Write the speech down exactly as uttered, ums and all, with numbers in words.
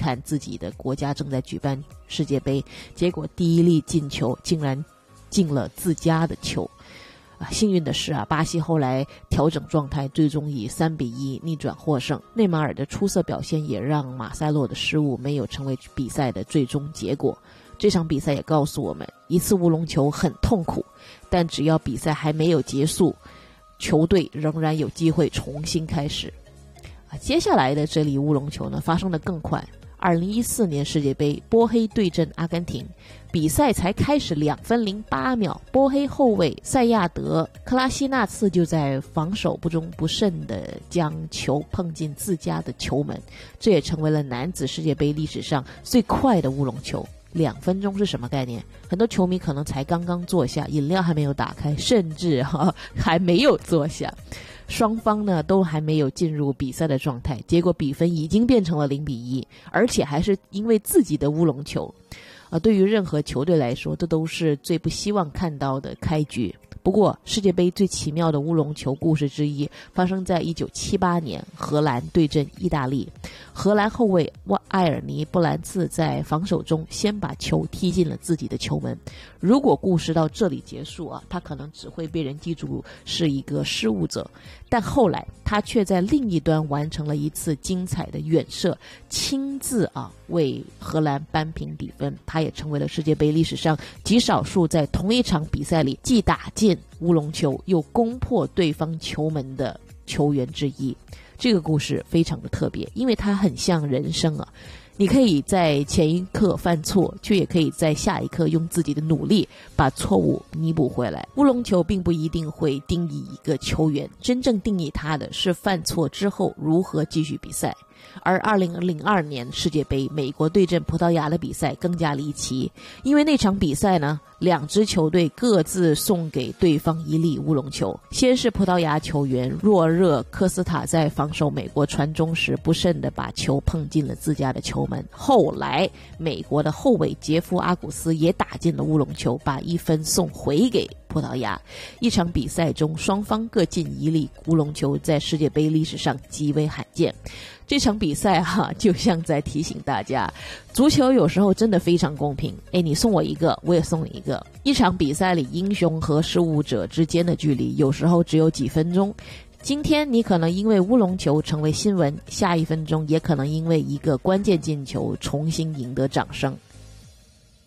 看自己的国家正在举办世界杯，结果第一粒进球竟然进了自家的球。啊，幸运的是啊，巴西后来调整状态，最终以三比一逆转获胜。内马尔的出色表现也让马塞洛的失误没有成为比赛的最终结果。这场比赛也告诉我们，一次乌龙球很痛苦，但只要比赛还没有结束，球队仍然有机会重新开始。啊，接下来的这粒乌龙球呢，发生得更快。二零一四年世界杯，波黑对阵阿根廷，比赛才开始两分零八秒，波黑后卫塞亚德克拉西纳茨就在防守不中不慎地将球碰进自家的球门，这也成为了男子世界杯历史上最快的乌龙球。两分钟是什么概念？很多球迷可能才刚刚坐下，饮料还没有打开，甚至哈还没有坐下。双方呢都还没有进入比赛的状态，结果比分已经变成了零比一，而且还是因为自己的乌龙球。呃，对于任何球队来说，这都是最不希望看到的开局。不过，世界杯最奇妙的乌龙球故事之一发生在一九七八年，荷兰对阵意大利。荷兰后卫埃尔尼·布兰茨在防守中先把球踢进了自己的球门。如果故事到这里结束啊，他可能只会被人记住是一个失误者。但后来他却在另一端完成了一次精彩的远射，亲自啊为荷兰扳平比分。他也成为了世界杯历史上极少数在同一场比赛里既打进乌龙球又攻破对方球门的球员之一。这个故事非常的特别，因为它很像人生啊。你可以在前一刻犯错，却也可以在下一刻用自己的努力把错误弥补回来。乌龙球并不一定会定义一个球员，真正定义他的是犯错之后如何继续比赛。而二零零二年世界杯美国对阵葡萄牙的比赛更加离奇，因为那场比赛呢，两支球队各自送给对方一粒乌龙球。先是葡萄牙球员若热科斯塔在防守美国传中时不慎地把球碰进了自家的球门，后来美国的后卫杰夫阿古斯也打进了乌龙球，把一分送回给葡萄牙。一场比赛中双方各进一粒乌龙球，在世界杯历史上极为罕见。这场比赛哈、啊，就像在提醒大家，足球有时候真的非常公平。哎，你送我一个，我也送你一个。一场比赛里，英雄和失误者之间的距离有时候只有几分钟。今天你可能因为乌龙球成为新闻，下一分钟也可能因为一个关键进球重新赢得掌声。